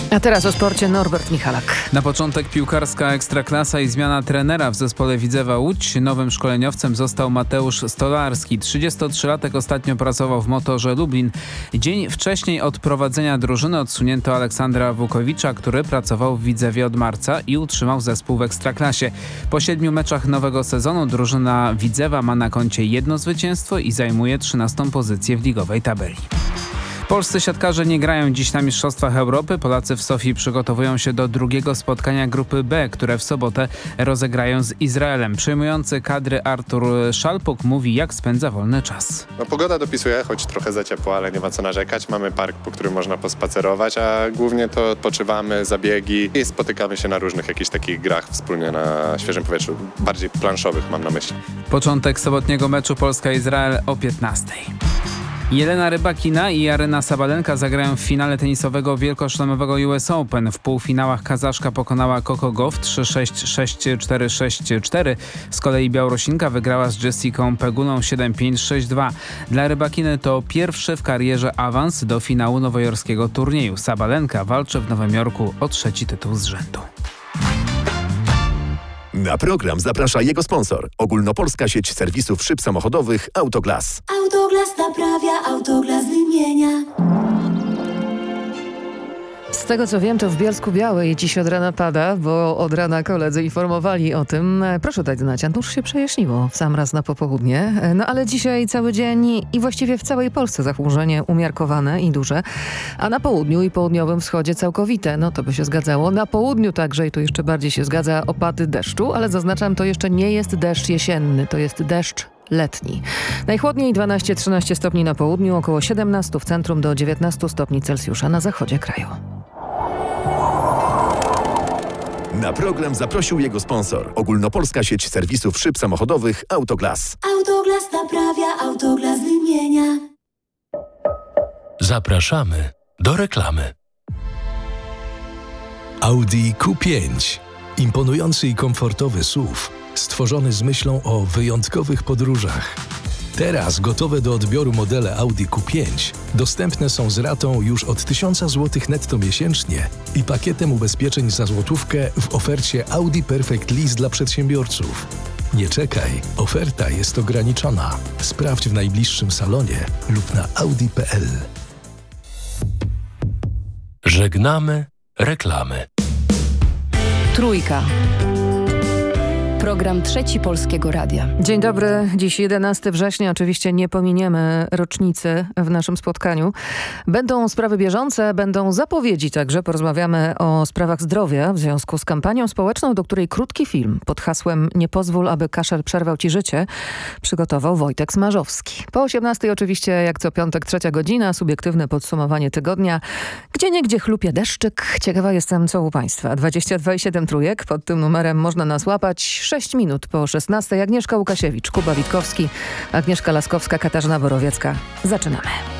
A teraz o sporcie Norbert Michalak. Na początek piłkarska Ekstraklasa i zmiana trenera w zespole Widzewa Łódź. Nowym szkoleniowcem został Mateusz Stolarski. 33-latek ostatnio pracował w Motorze Lublin. Dzień wcześniej od prowadzenia drużyny odsunięto Aleksandra Wukowicza, który pracował w Widzewie od marca i utrzymał zespół w Ekstraklasie. Po 7 meczach nowego sezonu drużyna Widzewa ma na koncie 1 zwycięstwo i zajmuje 13. pozycję w ligowej tabeli. Polscy siatkarze nie grają dziś na Mistrzostwach Europy. Polacy w Sofii przygotowują się do drugiego spotkania grupy B, które w sobotę rozegrają z Izraelem. Przejmujący kadry Artur Szalpuk mówi, jak spędza wolny czas. Pogoda dopisuje, choć trochę za ciepło, ale nie ma co narzekać. Mamy park, po którym można pospacerować, a głównie to odpoczywamy, zabiegi i spotykamy się na różnych jakichś takich grach wspólnie na świeżym powietrzu. Bardziej planszowych mam na myśli. Początek sobotniego meczu Polska-Izrael o 15:00. Jelena Rybakina i Aryna Sabalenka zagrają w finale tenisowego wielkoszlemowego US Open. W półfinałach Kazaszka pokonała Coco Gauff 3-6, 6-4, 6-4. Z kolei Białorusinka wygrała z Jessicą Pegulą 7-5, 6-2. Dla Rybakiny to pierwszy w karierze awans do finału nowojorskiego turnieju. Sabalenka walczy w Nowym Jorku o 3. tytuł z rzędu. Na program zaprasza jego sponsor. Ogólnopolska sieć serwisów szyb samochodowych Autoglas. Autoglas naprawia, Autoglas wymienia. Z tego co wiem, to w Bielsku-Białej dziś od rana pada, bo od rana koledzy informowali o tym. Proszę dać znać, nuż się przejaśniło w sam raz na popołudnie. No ale dzisiaj cały dzień i właściwie w całej Polsce zachmurzenie umiarkowane i duże, a na południu i południowym wschodzie całkowite. No to by się zgadzało. Na południu także i tu jeszcze bardziej się zgadza opady deszczu, ale zaznaczam, to jeszcze nie jest deszcz jesienny, to jest deszcz letni. Najchłodniej 12-13 stopni na południu, około 17 w centrum do 19 stopni Celsjusza na zachodzie kraju. Na program zaprosił jego sponsor. Ogólnopolska sieć serwisów szyb samochodowych Autoglas. Autoglas naprawia, Autoglas wymienia. Zapraszamy do reklamy. Audi Q5. Imponujący i komfortowy SUV, stworzony z myślą o wyjątkowych podróżach. Teraz gotowe do odbioru modele Audi Q5 dostępne są z ratą już od 1000 zł netto miesięcznie i pakietem ubezpieczeń za złotówkę w ofercie Audi Perfect Lease dla przedsiębiorców. Nie czekaj, oferta jest ograniczona. Sprawdź w najbliższym salonie lub na audi.pl. Żegnamy reklamy. Trójka. Program Trzeci Polskiego Radia. Dzień dobry. Dziś 11 września. Oczywiście nie pominiemy rocznicy w naszym spotkaniu. Będą sprawy bieżące, będą zapowiedzi także. Porozmawiamy o sprawach zdrowia w związku z kampanią społeczną, do której krótki film pod hasłem „Nie pozwól, aby kaszel przerwał ci życie” przygotował Wojtek Smarzowski. Po 18 oczywiście, jak co piątek, 3 godzina, subiektywne podsumowanie tygodnia. Gdzieniegdzie chlupie deszczyk. Ciekawa jestem, co u Państwa. 22,7 trójek. Pod tym numerem można nas łapać. 6 minut po 16. Agnieszka Łukasiewicz, Kuba Witkowski, Agnieszka Laskowska, Katarzyna Borowiecka. Zaczynamy.